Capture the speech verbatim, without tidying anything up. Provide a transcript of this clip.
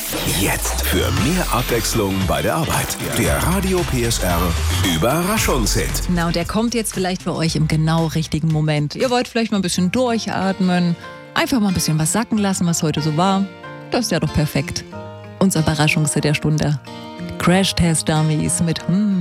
Jetzt für mehr Abwechslung bei der Arbeit. Der Radio P S R Überraschungshit. Na, und der kommt jetzt vielleicht für euch im genau richtigen Moment. Ihr wollt vielleicht mal ein bisschen durchatmen, einfach mal ein bisschen was sacken lassen, was heute so war. Das ist ja doch perfekt. Unser Überraschungshit der Stunde. Crash Test Dummies mit hm.